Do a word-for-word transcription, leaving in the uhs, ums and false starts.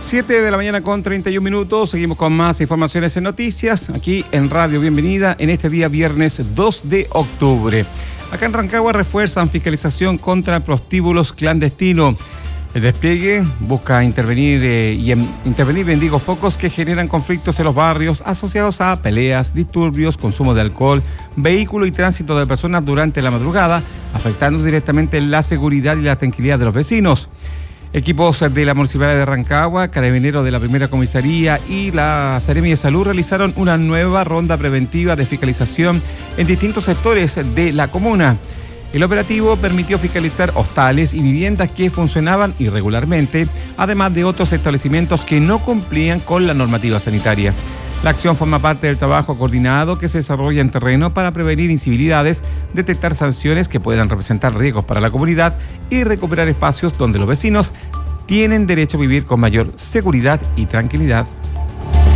siete de la mañana con treinta y un minutos. Seguimos con más informaciones en noticias aquí en Radio Bienvenida en este día viernes dos de octubre. Acá en Rancagua refuerzan fiscalización contra prostíbulos clandestinos. El despliegue busca intervenir eh, y en, intervenir en digo focos que generan conflictos en los barrios asociados a peleas, disturbios, consumo de alcohol, vehículo y tránsito de personas durante la madrugada, afectando directamente la seguridad y la tranquilidad de los vecinos. Equipos de la Municipalidad de Rancagua, Carabineros de la Primera Comisaría y la Seremi de Salud realizaron una nueva ronda preventiva de fiscalización en distintos sectores de la comuna. El operativo permitió fiscalizar hostales y viviendas que funcionaban irregularmente, además de otros establecimientos que no cumplían con la normativa sanitaria. La acción forma parte del trabajo coordinado que se desarrolla en terreno para prevenir incivilidades, detectar sanciones que puedan representar riesgos para la comunidad y recuperar espacios donde los vecinos tienen derecho a vivir con mayor seguridad y tranquilidad.